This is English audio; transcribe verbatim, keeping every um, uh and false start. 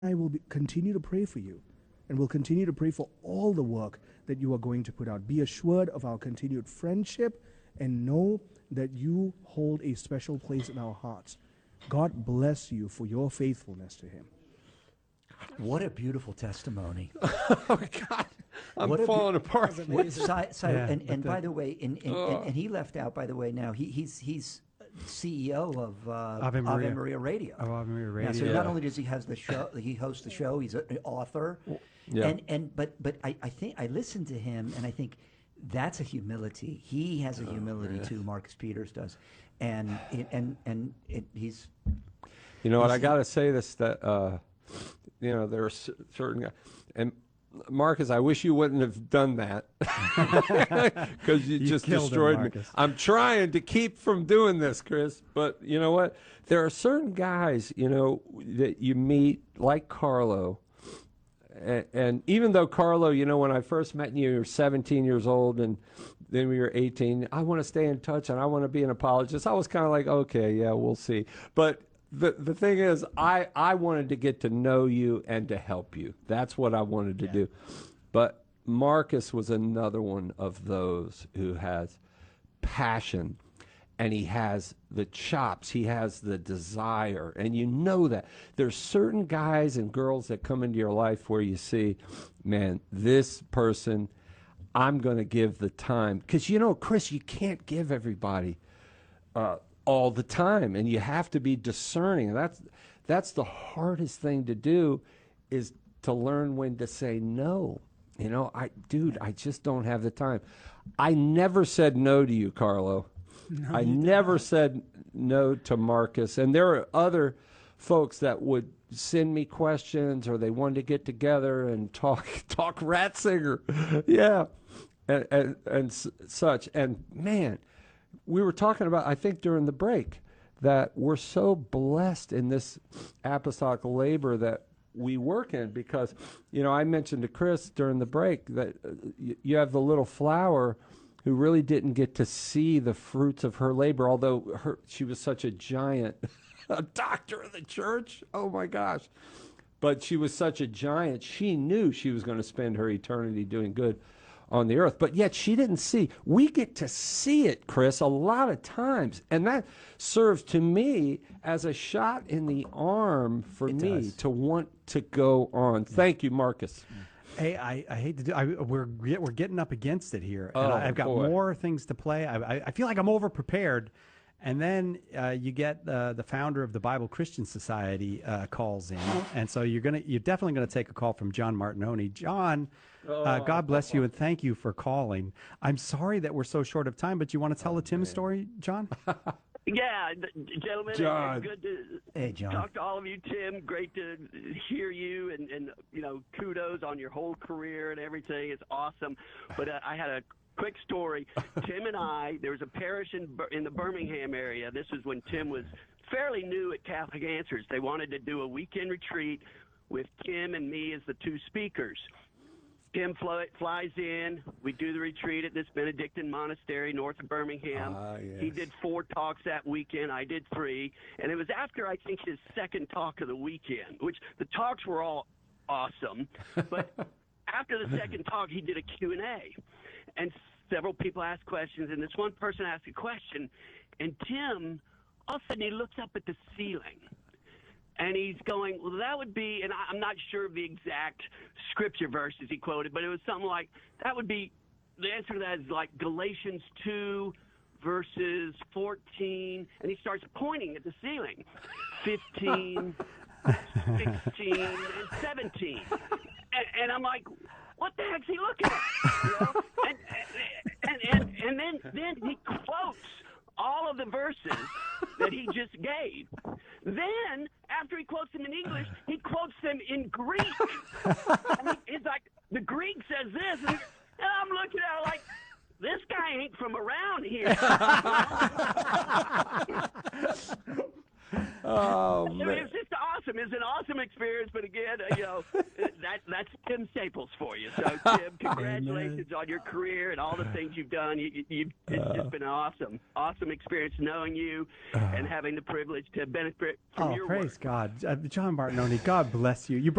I will be, continue to pray for you, and will continue to pray for all the work that you are going to put out. Be assured of our continued friendship, and know that you hold a special place in our hearts. God bless you for your faithfulness to him. What a beautiful testimony. Oh, God. I'm What a falling beau- apart. What, si, si, Yeah, and and but by the- the way, and, and, and, and he left out, by the way, now he, he's he's C E O of uh, Ave Maria. Ave Maria Radio. Of Ave Maria Yeah, so Radio. not Yeah. only does he has the show, he hosts the show. He's an author, Yeah. and and but but I, I think I listened to him, and I think that's a humility. He has a humility too. Marcus Peters does, and it, and and it, he's You know what? He's- I got to say this, that, uh, you know, there are cer- certain guys. And Marcus, I wish you wouldn't have done that because you, You just killed him, destroyed me. Marcus. I'm trying to keep from doing this, Chris. But you know what? There are certain guys, you know, that you meet, like Carlo. And, and even though Carlo, you know, when I first met you, you were seventeen years old, and then we were eighteen. I want to stay in touch, and I want to be an apologist. I was kind of like, okay, yeah, we'll see. But the the thing is, I I wanted to get to know you and to help you. That's what I wanted to do. But Marcus was another one of those who has passion. And he has the chops, he has the desire, and you know that. There's certain guys and girls that come into your life where you see, man, this person, I'm going to give the time. Because, you know, Chris, you can't give everybody uh, all the time, and you have to be discerning. That's, that's the hardest thing to do, is to learn when to say no. You know, I, dude, I just don't have the time. I never said no to you, Carlo. I never said no to Marcus. And there are other folks that would send me questions, or they wanted to get together and talk talk Ratzinger. Yeah. And, and, and s- such. And, man, we were talking about, I think during the break, that we're so blessed in this apostolic labor that we work in, because, you know, I mentioned to Chris during the break that uh, y- you have the little flower who really didn't get to see the fruits of her labor, although her, she was such a giant, a doctor of the church. Oh, my gosh. But she was such a giant. She knew she was going to spend her eternity doing good on the earth. But yet she didn't see. We get to see it, Chris, a lot of times. And that serves to me as a shot in the arm for It me does. to want to go on. Thank you, Marcus. Hey, I, I hate to do. I, we're get- we're getting up against it here, and Oh, I, I've got boy. more things to play. I, I, I feel like I'm over prepared, and then uh, you get uh, the founder of the Bible Christian Society uh, calls in, and so you're gonna you're definitely gonna take a call from John Martinoni. John, uh, God bless you and thank you for calling. I'm sorry that we're so short of time, but you want to tell a Tim story, John? Yeah, th- gentlemen, John. it's good to Hey, John. talk to all of you. Tim, great to hear you, and, and you know, kudos on your whole career and everything. It's awesome. But uh, I had a quick story. Tim and I, there was a parish in Bir- in the Birmingham area. This was when Tim was fairly new at Catholic Answers. They wanted to do a weekend retreat with Tim and me as the two speakers. Tim fly, flies in. We do the retreat at this Benedictine monastery north of Birmingham. Ah, yes. He did four talks that weekend. I did three. And it was after, I think, his second talk of the weekend, which the talks were all awesome. But after the second talk, he did a Q and A. And several people asked questions. And this one person asked a question. And Tim, all of a sudden, he looks up at the ceiling. And he's going, well, that would be, and I- I'm not sure of the exact scripture verses he quoted, but it was something like, that would be, the answer to that is like Galatians two, verses fourteen, and he starts pointing at the ceiling, fifteen, sixteen, and seventeen. And, and I'm like, what the heck's he looking at? You know? and, and, and, and then, then he quotes all of the verses that he just gave. Then, after he quotes them in English, he quotes them in Greek. And he, he's like, the Greek says this, and, and I'm looking at it like, this guy ain't from around here. Oh, I mean, man. it's just awesome. It's an awesome experience, but again, weekend. Uh, you know, that that's Tim Staples for you. So, Tim, congratulations on your career and all the things you've done. You, you, you've, it's Uh. just been an awesome, awesome experience knowing you and having the privilege to benefit from Oh, your praise work. God. Uh, John Martinoni, God bless you. You